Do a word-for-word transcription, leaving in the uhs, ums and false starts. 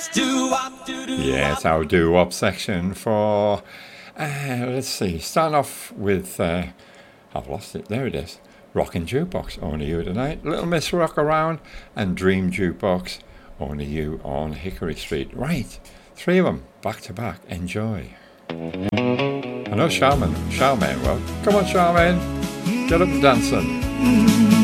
Yeah, it's our doo-wop section for, uh, let's see, start off with, uh, I've lost it, there it is, Rockin' Jukebox, Only You Tonight, Little Miss Rock Around, and Dream Jukebox, Only You on Hickory Street. Right, three of them, back to back, enjoy. I know Charmaine, Charmaine, well, come on Charmaine, get up and dancing.